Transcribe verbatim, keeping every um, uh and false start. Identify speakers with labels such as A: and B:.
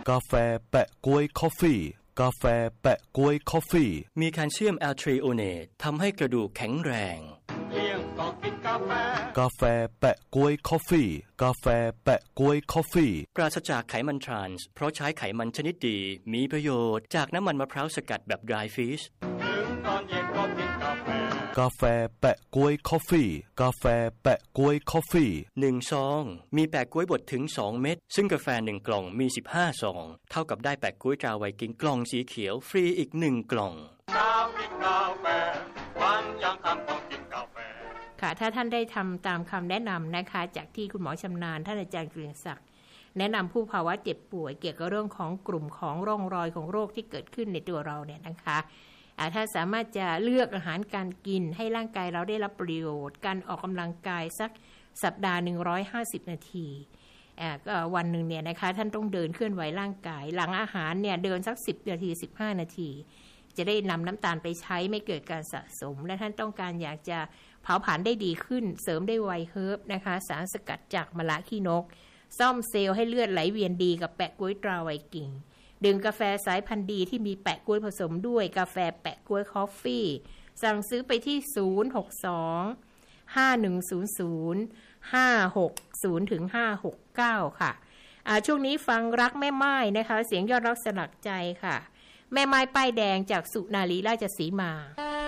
A: กาแฟแปะก๊วยคอฟฟี่กาแฟแปะก๊วยคอฟฟี่
B: มีแคลเซียมแอลทรีโอเนตทำให้กระดูกแข็งแรง
C: เลี้ยงก็กินกาแฟ
A: กาแฟแปะก๊วยคอฟฟี่กาแฟแปะก๊วยคอฟฟี่
B: ปราศจากไขมันทรานส์เพราะใช้ไขมันชนิดดีมีประโยชน์จากน้ำมันมะพร้าวสกัดแบบ dry fish
C: ถึงตอนเย็นก็กินกาแฟ
A: กาแฟแปะก๊วยคอฟฟี่กาแฟแปะก๊วยคอฟฟี่
B: หนึ่งซองมีแปะก๊วยบดถึงสองเม็ดซึ่งกาแฟหนึ่งกล่องมีสิบห้าซองเท่ากับได้แปะก๊วยตราไวกิ้งกล่องสีเขียวฟรีอีกหนึ่งกล่อง
C: เช้ากินกาแฟวันยังค่ำต้องกินกาแฟ
D: ค่ะถ้าท่านได้ทำตามคำแนะนำนะคะจากที่คุณหมอชำนาญท่านอาจารย์เกรียงศักดิ์แนะนำผู้ภาวะเจ็บป่วยเกี่ยวกับเรื่องของกลุ่มของร่องรอยของโรคที่เกิดขึ้นในตัวเราเนี่ยนะคะถ้าสามารถจะเลือกอาหารการกินให้ร่างกายเราได้รับประโยชน์การออกกำลังกายสักสัปดาห์หนึ่งร้อยห้าสิบนาทีก็วันหนึ่งเนี่ยนะคะท่านต้องเดินเคลื่อนไหวร่างกายหลังอาหารเนี่ยเดินสักสิบนาทีสิบห้านาทีจะได้นำน้ำตาลไปใช้ไม่เกิดการสะสมและท่านต้องการอยากจะเผาผลาญได้ดีขึ้นเสริมได้ไวเฮิร์บนะคะสารสกัดจากมะระขี้นกซ่อมเซลล์ให้เลือดไหลเวียนดีกับแปะก๊วยตราไวกิ้งดื่มกาแฟสายพันธุ์ดีที่มีแปะก๊วยผสมด้วยกาแฟแปะก๊วยคอฟฟี่สั่งซื้อไปที่ศูนย์ หก สอง ห้า หนึ่ง ศูนย์ ศูนย์ ห้า หก ศูนย์ ถึง ห้า หก เก้าค่ะอ่าช่วงนี้ฟังรักแม่ไม้นะคะเสียงยอดรักสลักใจค่ะแม่ไม้ป้ายแดงจากสุนารีราชสีมา